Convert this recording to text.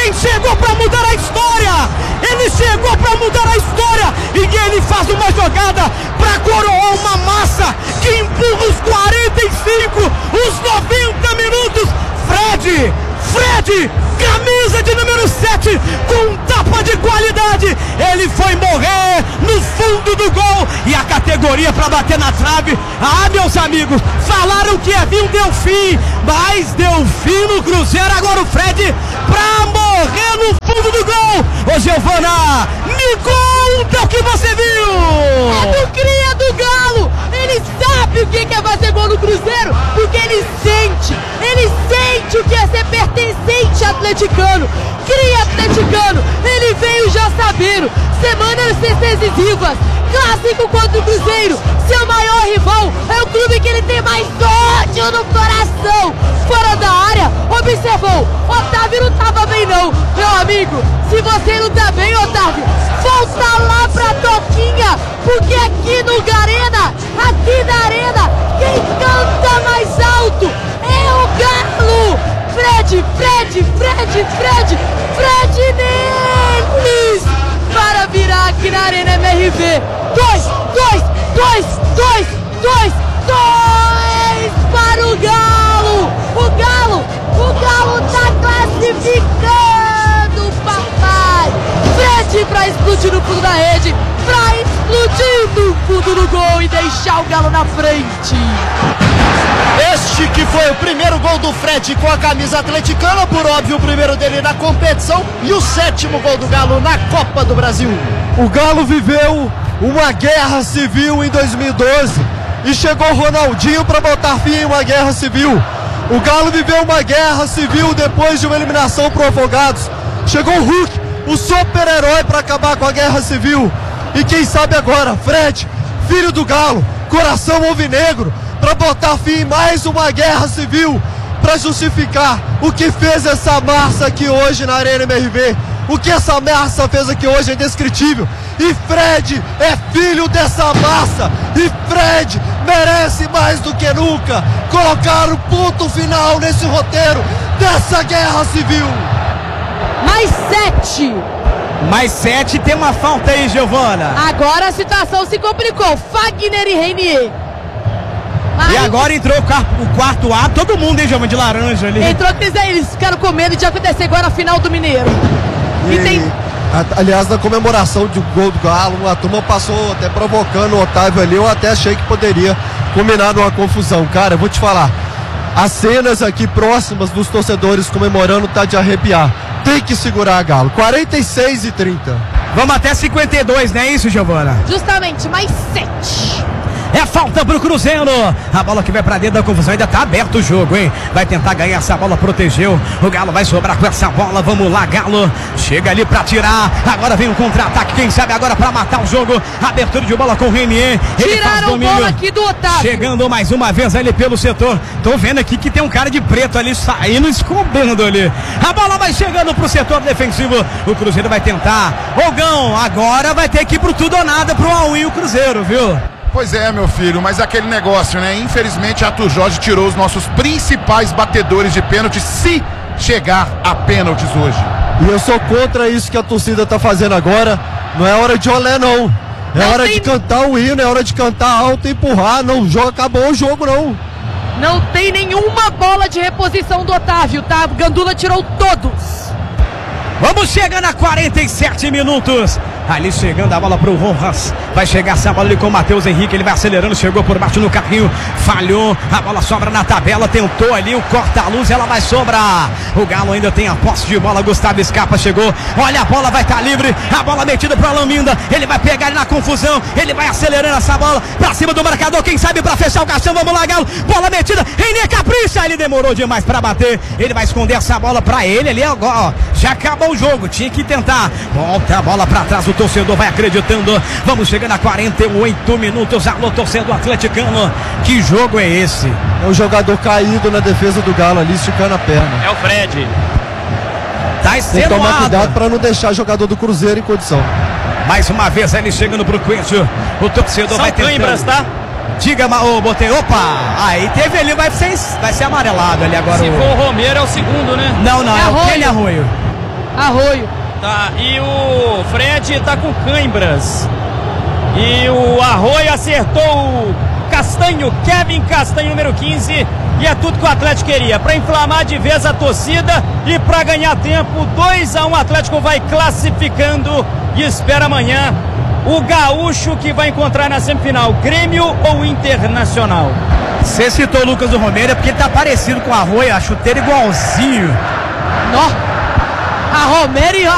quem chegou pra mudar a história. Ele chegou pra mudar a história e ele faz uma jogada pra coroar uma massa que empurra os 45, os 90 minutos. Fred, camisa de número 7, com tapa de qualidade, ele foi morrer no fundo do gol, e a categoria para bater na trave. Ah, meus amigos, falaram que ia vir um Delfim, mas Delfim no Cruzeiro. Agora o Fred para morrer no fundo do gol. Ô Giovana, me conta o que você viu. É do cria do Galo, ele sabe o que é fazer gol no Cruzeiro, porque ele sente o que é ser pertencente atleticano, cria atleticano, ele veio já sabendo, semanas decisivas, clássico contra o Cruzeiro, seu maior rival, é o clube que ele tem mais ódio no coração, fora da área, observou, Otávio não tava bem não, meu amigo, se você não tá bem, Otávio, volta lá pra Toquinha, porque aqui no Garena, aqui na arena, quem canta mais alto é o Galo. Fred neles para virar aqui na Arena MRV. 2 para o Galo. O Galo tá classificando, papai. Fred pra explodir no fundo da rede, pra explodir no fundo do gol e deixar o Galo na frente. Este que foi o primeiro gol do Fred com a camisa atleticana, por óbvio o primeiro dele na competição e o 7º gol do Galo na Copa do Brasil. O Galo viveu uma guerra civil em 2012 e chegou o Ronaldinho para botar fim em uma guerra civil. O Galo viveu uma guerra civil depois de uma eliminação por afogados. Chegou o Hulk, o super-herói, para acabar com a guerra civil. E quem sabe agora, Fred, filho do Galo, coração alvinegro, para botar fim em mais uma guerra civil, para justificar o que fez essa massa aqui hoje na Arena MRV. O que essa massa fez aqui hoje é indescritível. E Fred é filho dessa massa. E Fred merece mais do que nunca colocar o ponto final nesse roteiro dessa guerra civil. Mais 7, tem uma falta aí, Giovana. Agora a situação se complicou. Fagner e Reinier. E agora entrou o quarto A, todo mundo, hein, Giovana, de laranja ali. Entrou que eles ficaram com medo de acontecer igual na final do Mineiro. Aliás, na comemoração do gol do Galo, a turma passou até provocando o Otávio ali. Eu até achei que poderia culminar numa confusão. Cara, eu vou te falar, as cenas aqui próximas dos torcedores comemorando tá de arrepiar. Tem que segurar a Galo. 46-30. Vamos até 52, não é isso, Giovana? Justamente, mais 7. É falta pro Cruzeiro. A bola que vai pra dentro da confusão. Ainda tá aberto o jogo, hein? Vai tentar ganhar essa bola, protegeu. O Galo vai sobrar com essa bola. Vamos lá, Galo. Chega ali pra tirar. Agora vem um contra-ataque. Quem sabe agora pra matar o jogo. Abertura de bola com o Reinier. Tiraram a bola aqui do Otávio. Chegando mais uma vez ali pelo setor. Tô vendo aqui que tem um cara de preto ali saindo, escondendo ali. A bola vai chegando pro setor defensivo. O Cruzeiro vai tentar. Ogão, agora vai ter que ir pro tudo ou nada pro all-in o Cruzeiro, viu? Pois é, meu filho, mas aquele negócio, né? Infelizmente, Arthur Jorge tirou os nossos principais batedores de pênalti, se chegar a pênaltis hoje. E eu sou contra isso que a torcida tá fazendo agora. Não é hora de olé, não. É hora de cantar o hino, é hora de cantar alto e empurrar. Não joga, acabou o jogo, não. Não tem nenhuma bola de reposição do Otávio, tá? Gandula tirou todos. Vamos chegando a 47 minutos. Ali chegando a bola pro Rojas. Vai chegar essa bola ali com o Matheus Henrique. Ele vai acelerando, chegou por baixo no carrinho. Falhou, a bola sobra na tabela. Tentou ali o corta-luz, ela vai sobrar. O Galo ainda tem a posse de bola. Gustavo Scarpa chegou. Olha, a bola vai estar livre. A bola metida pro Alaminda. Ele vai pegar ali na confusão. Ele vai acelerando essa bola pra cima do marcador. Quem sabe pra fechar o caixão. Vamos lá, Galo. Bola metida. Reinier capricha. Ele demorou demais pra bater. Ele vai esconder essa bola pra ele ali agora. Ó, já acabou o jogo. Tinha que tentar. Volta a bola pra trás. O torcedor vai acreditando. Vamos chegando a 48 minutos. Alô, torcedor atleticano. Que jogo é esse? É um jogador caído na defesa do Galo ali, esticando a perna. É o Fred. Tá extenuado. Tem que tomar cuidado para não deixar o jogador do Cruzeiro em condição. Mais uma vez ele chegando pro Coelho. O torcedor vai tentando. Câimbras, tá? Diga, botei. Opa! Aí teve ali, vai ser amarelado ali agora. Se for o Romero é o segundo, né? Não, é o Kenny Arroio. Arroio. Tá, e o Fred tá com cãibras. E o Arroio acertou o Castanho, Kevin Castanho, número 15. E é tudo que o Atlético queria, para inflamar de vez a torcida e para ganhar tempo. 2-1, o Atlético vai classificando e espera amanhã o gaúcho que vai encontrar na semifinal, Grêmio ou Internacional. Você citou o Lucas do Romero, é porque ele tá parecido com o Arroio, a chuteira igualzinho. Nó. A Romero e